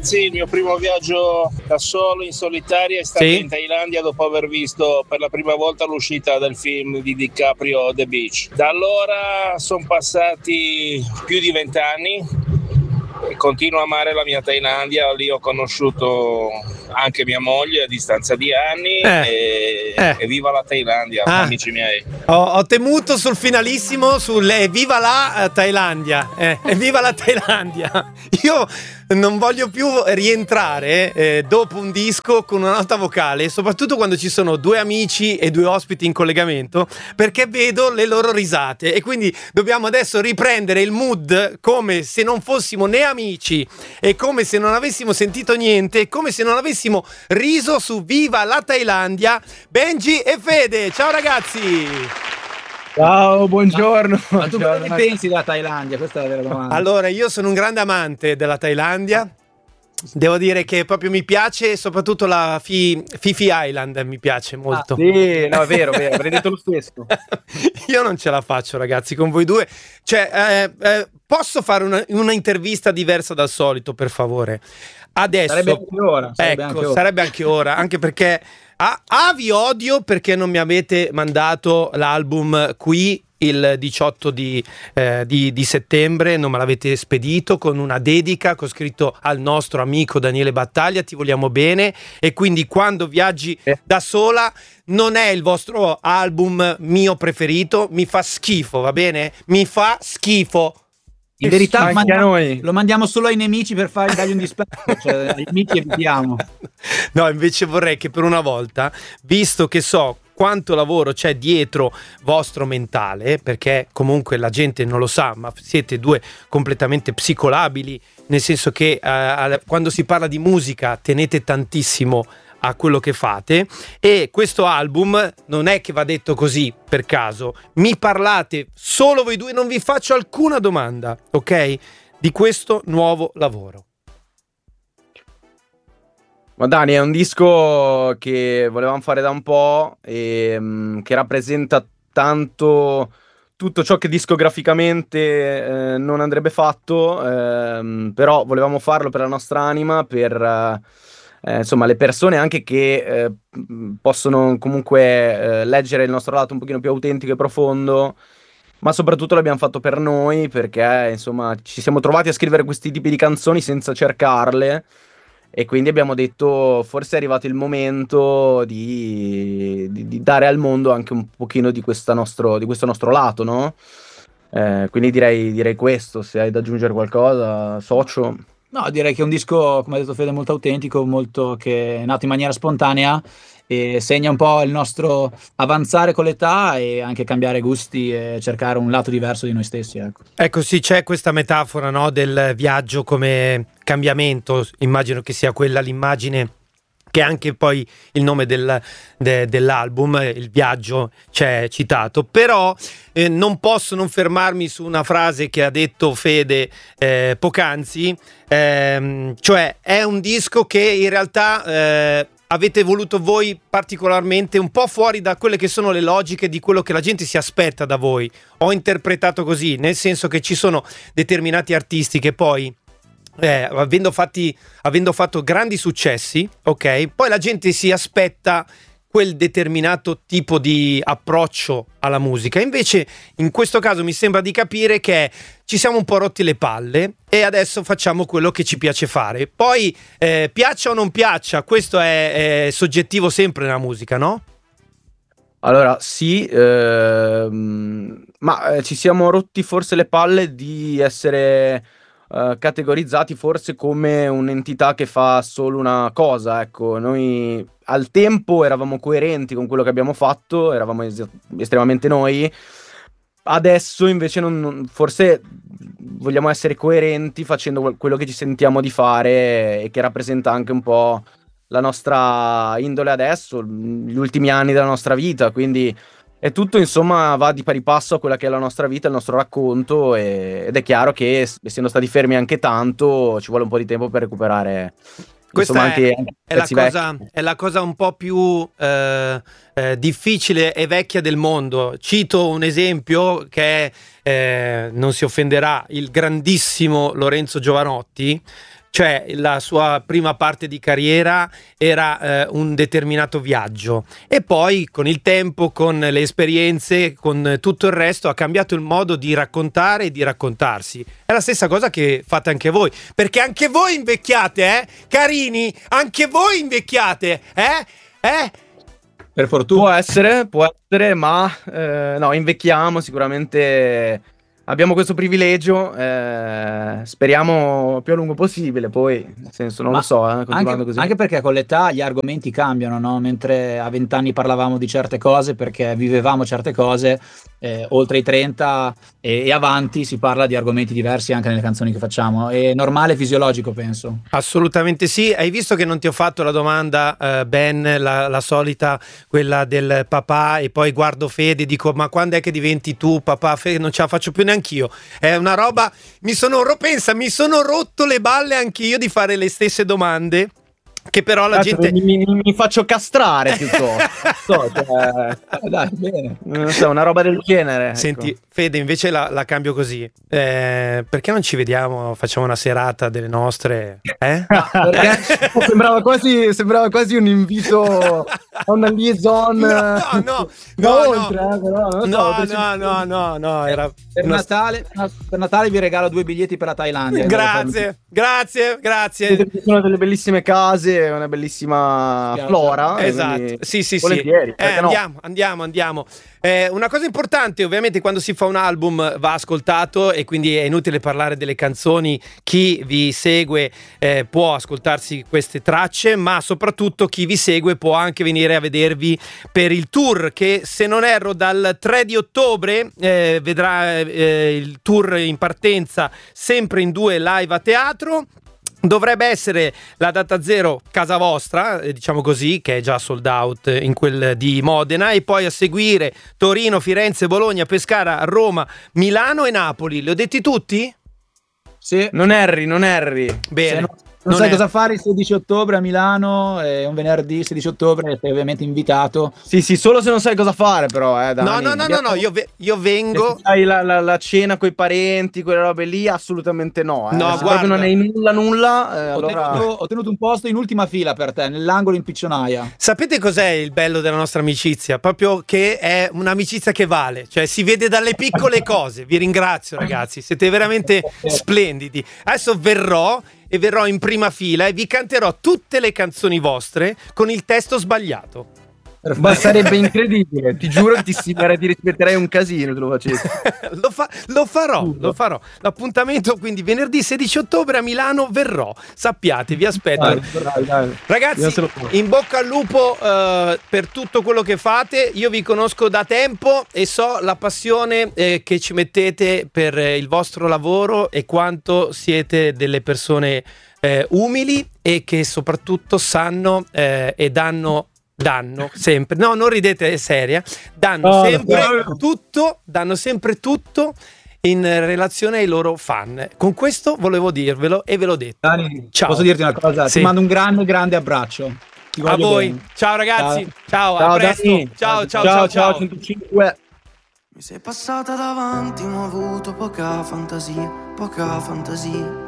ragazzi, il mio primo viaggio da solo in solitaria è stato in Thailandia dopo aver visto per la prima volta l'uscita del film di DiCaprio, The Beach. Da allora sono passati più di 20 anni e continuo a amare la mia Thailandia. Lì ho conosciuto anche mia moglie a distanza di anni e viva la Thailandia, amici miei. Ho temuto sul finalissimo viva la Thailandia, viva la Thailandia. Io non voglio più rientrare dopo un disco con una nota vocale, soprattutto quando ci sono due amici e due ospiti in collegamento, perché vedo le loro risate e quindi dobbiamo adesso riprendere il mood come se non fossimo né amici e come se non avessimo sentito niente, come se non avessimo riso su Viva la Thailandia. Benji e Fede, ciao ragazzi! Ciao, buongiorno. Ma tu cosa ne pensi della Thailandia? Questa è la vera domanda. Allora, io sono un grande amante della Thailandia. Devo dire che proprio mi piace, soprattutto la Phi Phi Island mi piace molto. Sì, no, è vero, avrei detto lo stesso. Io non ce la faccio, ragazzi, con voi due. Cioè, posso fare una intervista diversa dal solito, per favore? Adesso. Sarebbe anche ora. Sarebbe anche ora, anche perché vi odio perché non mi avete mandato l'album qui il 18 di settembre, non me l'avete spedito con una dedica che ho scritto al nostro amico Daniele Battaglia, ti vogliamo bene, e quindi quando viaggi da sola non è il vostro album mio preferito, mi fa schifo, va bene? Mi fa schifo. In verità lo mandiamo solo ai nemici per dargli un dispetto, cioè agli amici evitiamo. No, invece vorrei che per una volta, visto che so quanto lavoro c'è dietro vostro mentale, perché comunque la gente non lo sa, ma siete due completamente psicolabili, nel senso che quando si parla di musica tenete tantissimo a quello che fate, e questo album non è che va detto così per caso, mi parlate solo voi due, non vi faccio alcuna domanda, ok? Di questo nuovo lavoro. Ma Dani, è un disco che volevamo fare da un po' e che rappresenta tanto tutto ciò che discograficamente non andrebbe fatto, però volevamo farlo per la nostra anima, per insomma le persone anche che possono comunque leggere il nostro lato un pochino più autentico e profondo, ma soprattutto l'abbiamo fatto per noi perché insomma ci siamo trovati a scrivere questi tipi di canzoni senza cercarle. E quindi abbiamo detto, forse è arrivato il momento di dare al mondo anche un pochino di questo nostro lato, no? Quindi direi questo, se hai da aggiungere qualcosa, socio. No, direi che è un disco, come ha detto Fede, molto autentico, molto che è nato in maniera spontanea e segna un po' il nostro avanzare con l'età e anche cambiare gusti e cercare un lato diverso di noi stessi. Ecco, sì, c'è questa metafora, no, del viaggio come cambiamento, immagino che sia quella l'immagine che è anche poi il nome dell'album, il viaggio c'è citato, però non posso non fermarmi su una frase che ha detto Fede poc'anzi, cioè è un disco che in realtà avete voluto voi particolarmente un po' fuori da quelle che sono le logiche di quello che la gente si aspetta da voi. Ho interpretato così, nel senso che ci sono determinati artisti che poi avendo fatto grandi successi, ok, poi la gente si aspetta quel determinato tipo di approccio alla musica. Invece in questo caso mi sembra di capire che ci siamo un po' rotti le palle e adesso facciamo quello che ci piace fare. Poi piaccia o non piaccia, questo è soggettivo sempre nella musica, no? Allora sì, ma ci siamo rotti forse le palle di essere categorizzati forse come un'entità che fa solo una cosa. Ecco, noi al tempo eravamo coerenti con quello che abbiamo fatto, eravamo estremamente noi. Adesso invece forse vogliamo essere coerenti facendo quello che ci sentiamo di fare e che rappresenta anche un po' la nostra indole adesso, gli ultimi anni della nostra vita, quindi è tutto, insomma, va di pari passo a quella che è la nostra vita, il nostro racconto, ed è chiaro che essendo stati fermi anche tanto ci vuole un po' di tempo per recuperare. Questa è la cosa un po' più difficile e vecchia del mondo. Cito un esempio che non si offenderà, il grandissimo Lorenzo Giovanotti. cioè la sua prima parte di carriera era un determinato viaggio e poi con il tempo, con le esperienze, con tutto il resto ha cambiato il modo di raccontare e di raccontarsi. È la stessa cosa che fate anche voi, perché anche voi invecchiate, carini, anche voi invecchiate, Per fortuna. Può essere, ma no, invecchiamo sicuramente. Abbiamo questo privilegio, speriamo più a lungo possibile, poi nel senso non lo so, continuando così. Anche perché con l'età gli argomenti cambiano, no? Mentre a 20 anni parlavamo di certe cose perché vivevamo certe cose, oltre i 30 e avanti si parla di argomenti diversi anche nelle canzoni che facciamo. È normale e fisiologico, penso. Assolutamente sì. Hai visto che non ti ho fatto la domanda, Ben, la solita, quella del papà, e poi guardo Fede e dico ma quando è che diventi tu papà? Fede, non ce la faccio più neanch'io, è una roba, mi sono rotto le balle anch'io di fare le stesse domande, che però la gente mi faccio castrare piuttosto. Dai, bene. Non so, una roba del genere. Senti, ecco. Fede, invece la cambio così, perché non ci vediamo, facciamo una serata delle nostre, Perché sembrava quasi un invito a una liaison. No, era per Natale vi regalo 2 biglietti per la Thailandia. Grazie. Sono delle bellissime case, una bellissima flora. Esatto, sì. Volentieri, Andiamo. Una cosa importante, ovviamente, quando si fa un album va ascoltato, e quindi è inutile parlare delle canzoni. Chi vi segue può ascoltarsi queste tracce, ma soprattutto chi vi segue può anche venire a vedervi per il tour, che se non erro dal 3 di ottobre vedrà il tour in partenza, sempre in 2 live a teatro. Dovrebbe essere la data zero casa vostra, diciamo così, che è già sold out in quel di Modena, e poi a seguire Torino, Firenze, Bologna, Pescara, Roma, Milano e Napoli. Li ho detti tutti? Sì. Non erri. Bene. Non sai cosa fare il 16 ottobre a Milano, è un venerdì 16 ottobre, sei ovviamente invitato. Sì, solo se non sai cosa fare, però, Dani. No, io vengo. Se hai la cena coi parenti, quelle robe lì, assolutamente no. No, se guarda, proprio non hai nulla, allora... Ho tenuto un posto in ultima fila per te, nell'angolo in piccionaia. Sapete cos'è il bello della nostra amicizia? Proprio che è un'amicizia che vale, cioè si vede dalle piccole cose. Vi ringrazio, ragazzi, siete veramente splendidi. Adesso verrò in prima fila e vi canterò tutte le canzoni vostre con il testo sbagliato. Ma sarebbe incredibile, ti giuro che ti rispetterei un casino se lo facessi. Lo farò. L'appuntamento quindi venerdì 16 ottobre a Milano, verrò. Sappiate, vi aspetto. Dai. Ragazzi, in bocca al lupo per tutto quello che fate. Io vi conosco da tempo e so la passione che ci mettete per il vostro lavoro e quanto siete delle persone umili e che soprattutto sanno e danno sempre, no, non ridete, è seria, danno sempre tutto in relazione ai loro fan. Con questo volevo dirvelo e ve l'ho detto. Dani, ciao. Posso dirti una cosa? Sì. Ti mando un grande abbraccio. A voi. Bene. Ciao ragazzi. Ciao, a presto. Dani. Ciao. 105. Mi sei passata davanti, ma ho avuto poca fantasia.